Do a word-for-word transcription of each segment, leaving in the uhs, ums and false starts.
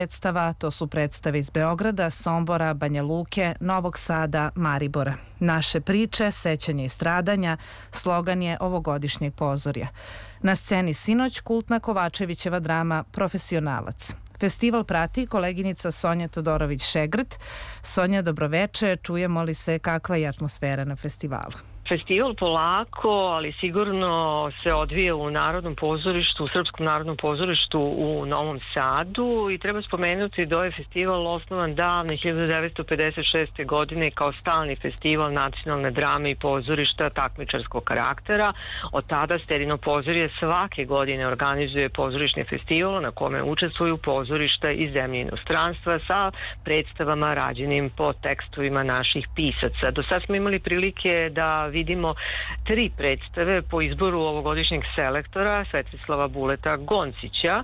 predstava, to su predstave iz Beograda, Sombora, Banja Luke, Novog Sada, Maribora. Naše priče, sećanje i stradanja, slogan je ovogodišnjeg pozorja. Na sceni sinoć kultna Kovačevićeva drama Profesionalac. Festival prati koleginica Sonja Todorović-Šegrt. Sonja, dobroveče, čujemo li se, kakva je atmosfera na festivalu? Festival polako, ali sigurno se odvija u Narodnom pozorištu, u Srpskom narodnom pozorištu u Novom Sadu i treba spomenuti da je festival osnovan davne hiljadu devetsto pedeset šeste. godine kao stalni festival nacionalne drame i pozorišta takmičarskog karaktera. Od tada Sterino pozorje svake godine organizuje pozorišni festival na kome učestvuju pozorišta iz zemlje i inostranstva sa predstavama rađenim po tekstovima naših pisaca. Do sad smo imali prilike da vidimo tri predstave po izboru ovogodišnjeg selektora Svetislava Buleta Goncića.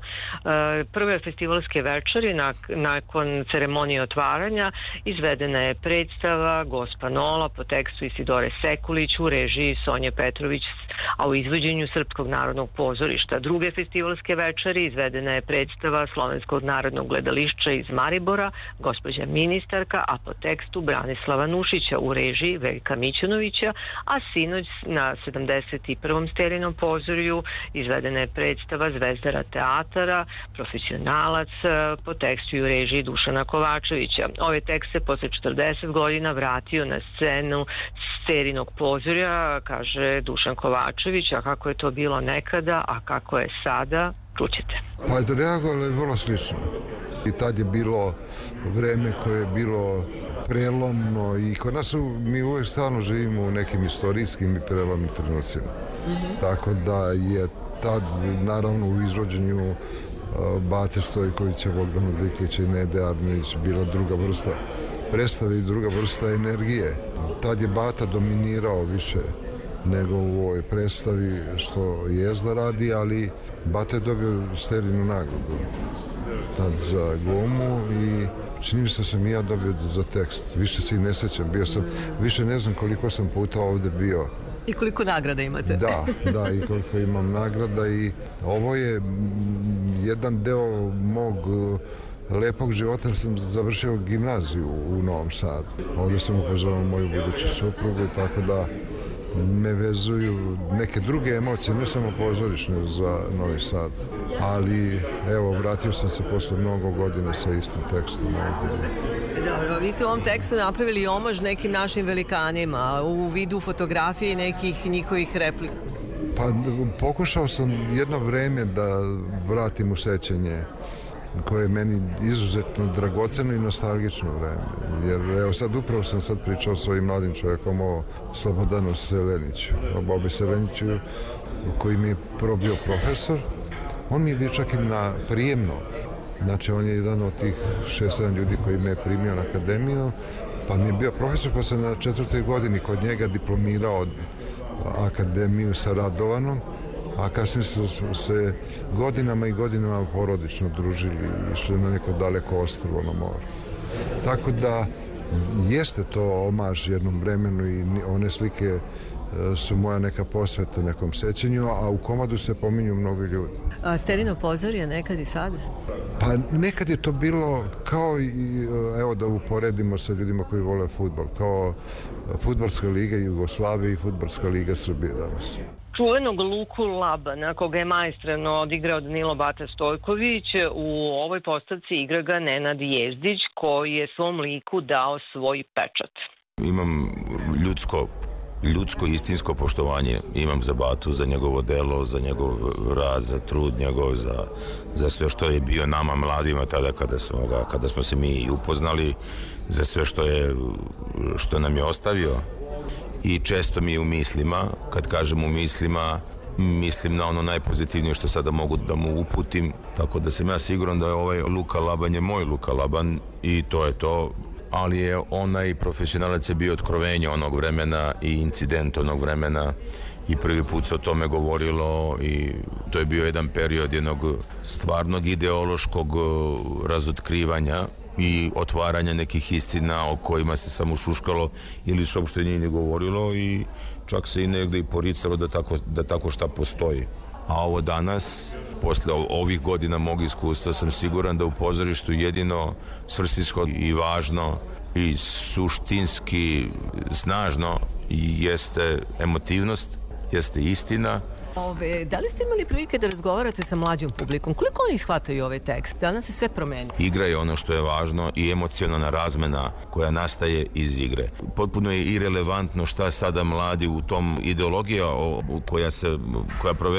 Prve festivalske večeri nakon ceremonije otvaranja izvedena je predstava Gospa Nola po tekstu Isidore Sekulić u režiji Sonje Petrović, a u izvođenju Srpskog narodnog pozorišta. Druge festivalske večeri izvedena je predstava Slovenskog narodnog gledališća iz Maribora, Gospođa ministarka, a po tekstu Branislava Nušića u režiji Veljka Mićunovića, a sinoć na sedamdeset prvom Sterinom pozorju izvedena je predstava Zvezdara teatara Profesionalac po tekstu i u režiji Dušana Kovačevića. Ovaj tekst se posle četrdeset godina vratio na scenu Sterinog pozorja, kaže Dušan Kovačević, a kako je to bilo nekada, a kako je sada, čućete. Pa je reagovalo je vrlo slično. I tad je bilo vreme koje je bilo prelomno i kod nas su, mi uvijek stalno živimo u nekim istorijskim i prelomnim trenucima. Mm-hmm. Tako da je tad, naravno, u izvođenju uh, Bate Stojkovića, Bogdana Diklića i Nede Arnović bila druga vrsta predstave i druga vrsta energije. Tad je Bata dominirao više nego u ovoj predstavi što Jezda radi, ali Bata je dobio Sterinu nagradu tad za glumu i čini mi se da sam i ja dobio za tekst. Više se i ne sećam. Bio sam, više ne znam koliko sam puta ovde bio. I koliko nagrada imate? Da, da, i koliko imam nagrada i ovo je jedan deo mog lepog života, jer sam završio gimnaziju u Novom Sadu. Ovdje sam upoznao moju buduću suprugu i tako da me vezuju neke druge emocije, ne samo pozorišne za Novi Sad. Ali, evo, vratio sam se posle mnogo godina sa istim tekstom ovdje. Dobro, vi ste u ovom tekstu napravili omaž nekim našim velikanima u vidu fotografije i nekih njihovih replika. Pa, pokušao sam jedno vreme da vratim u sećanje koje je meni izuzetno dragoceno i nostalgično vreme. Jer evo sad upravo sam sad pričao s ovim mladim čovjekom o Slobodanu Seleniću, o Bobi Seleniću koji mi je probio profesor. On mi je bio čak i na prijemno. Znači on je jedan od tih šest sedam ljudi koji me je primio na akademiju, pa mi je bio profesor, pa sam na četvrtoj godini kod njega diplomirao akademiju sa Radovanom, a kasnije su se godinama i godinama porodično družili i išli na neko daleko ostrvo na moru. Tako da jeste to omaž jednom vremenu i one slike su moja neka posveta nekom sećanju, a u komadu se pominju mnogo ljudi. A Sterino pozorje nekad i sad? Pa nekad je to bilo kao i, evo da uporedimo sa ljudima koji vole fudbal, kao Fudbalska liga Jugoslavije i Fudbalska liga Srbije danas. Čuvenog Luku Labana, koga je maestrano odigrao Danilo Bata Stojković, u ovoj postavci igra ga Nenad Jezdić, koji je svom liku dao svoj pečat. Imam ljudsko, ljudsko istinsko poštovanje, imam za Batu, za njegovo delo, za njegov rad, za trud njegov, za, za sve što je bio nama mladima tada kada smo, ga, kada smo se mi upoznali, za sve što, je, što nam je ostavio. I često mi je u mislima, kad kažem u mislima, mislim na ono najpozitivnije što sada mogu da mu uputim, tako da sam ja siguran da je ovaj Luka Laban je moj Luka Laban i to je to, ali je onaj Profesionalac je bio otkrovenje onog vremena i incident onog vremena i prvi put se o tome govorilo i to je bio jedan period jednog stvarnog ideološkog razotkrivanja i otvaranja nekih istina o kojima se samo šuškalo ili se uopšte nije ni govorilo i čak se i negde i poricalo da tako, da tako šta postoji. A ovo danas, posle ovih godina mog iskustva, sam siguran da u pozorištu jedino svrsishodno i važno i suštinski snažno jeste emotivnost, jeste istina. Ove, da li ste imali prilike da razgovarate sa mlađom publikom? Koliko oni shvataju ovaj tekst? Danas se sve promeni. Igra je ono što je važno i emocionalna razmena koja nastaje iz igre. Potpuno je irelevantno šta sada mladi u tom ideologija koja se koja provede